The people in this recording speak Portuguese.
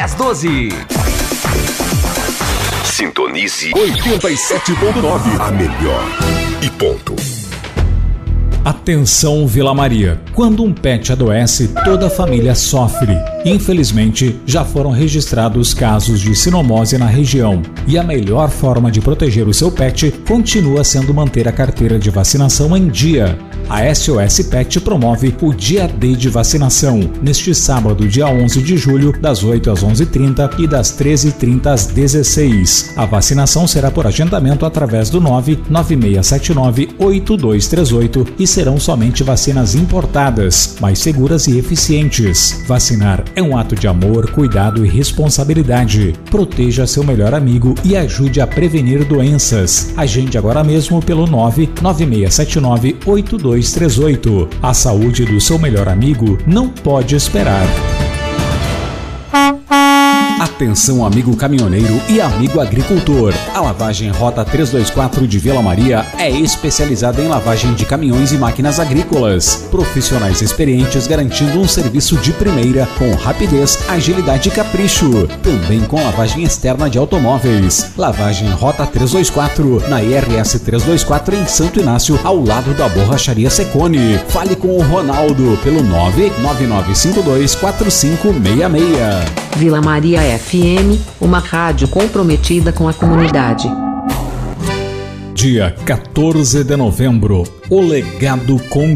1012. Sintonize 87.9, a melhor e ponto. Atenção Vila Maria, quando um pet adoece, toda a família sofre. Infelizmente, já foram registrados casos de sinomose na região e a melhor forma de proteger o seu pet continua sendo manter a carteira de vacinação em dia. A SOS Pet promove o Dia D de vacinação, neste sábado, dia 11 de julho, das 8 às 11h30 e das 13h30 às 16h. A vacinação será por agendamento através do 99679-8238 e serão somente vacinas importadas, mais seguras e eficientes. Vacinar é um ato de amor, cuidado e responsabilidade. Proteja seu melhor amigo e ajude a prevenir doenças. Agende agora mesmo pelo 99679-8238. A saúde do seu melhor amigo não pode esperar. Atenção amigo caminhoneiro e amigo agricultor. A lavagem Rota 324 de Vila Maria é especializada em lavagem de caminhões e máquinas agrícolas. Profissionais experientes garantindo um serviço de primeira com rapidez, agilidade e capricho. Também com lavagem externa de automóveis. Lavagem Rota 324 na IRS 324 em Santo Inácio, ao lado da Borracharia Secone. Fale com o Ronaldo pelo 999524566. Vila Maria FM, uma rádio comprometida com a comunidade. Dia 14 de novembro, o legado com